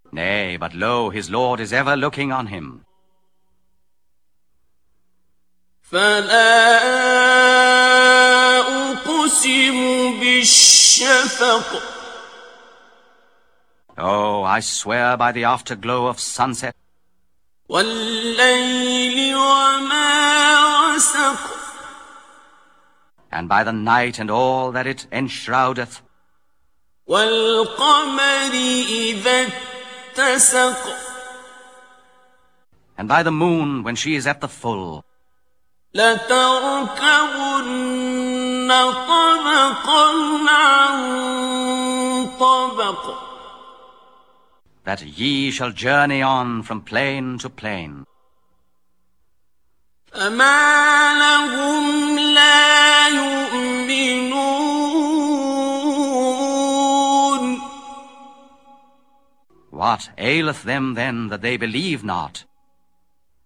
Nay, but lo, his Lord is ever looking on him. فلا أقسم بالشفق. Oh, I swear by the afterglow of sunset, والليل وما وسق. and by the night and all that it enshroudeth, والقمر إذا اتسق. and by the moon when she is at the full. لتركبن طبقا عن طبق. That ye shall journey on from plain to plain. فما لهم لا يؤمنون. What aileth them then that they believe not?